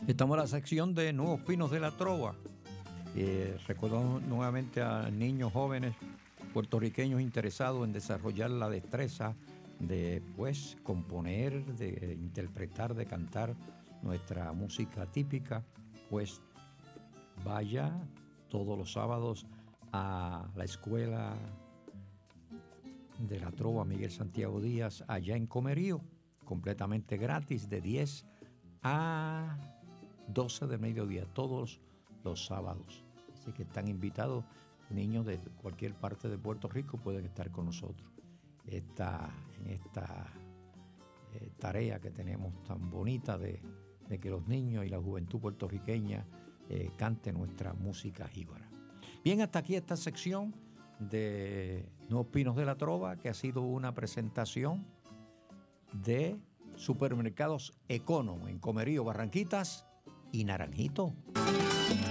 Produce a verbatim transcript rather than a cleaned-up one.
Estamos en la sección de Nuevos Pinos de la Trova. Eh, recuerdo nuevamente a niños jóvenes puertorriqueños interesados en desarrollar la destreza de pues componer, de interpretar, de cantar nuestra música típica. Pues vaya todos los sábados a la escuela de la Trova Miguel Santiago Díaz allá en Comerío, completamente gratis, de diez a doce de mediodía, todos los sábados. Así que están invitados niños de cualquier parte de Puerto Rico, pueden estar con nosotros esta, en esta eh, tarea que tenemos tan bonita de, de que los niños y la juventud puertorriqueña eh, canten nuestra música jíbara. Bien, hasta aquí esta sección de Nuevos Pinos de la Trova, que ha sido una presentación de Supermercados Econo en Comerío, Barranquitas y Naranjito.